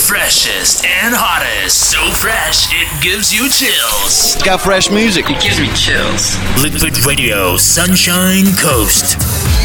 freshest and hottest. So fresh, it gives you chills. It's got fresh music. It gives me chills. Liquid Radio, Sunshine Coast.